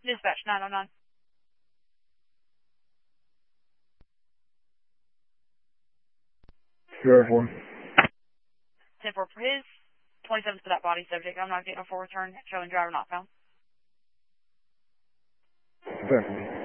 Dispatch 909. Sheriff 1. 10-4 for his. 27 for that body subject. I'm not getting a full return showing driver not found. Definitely.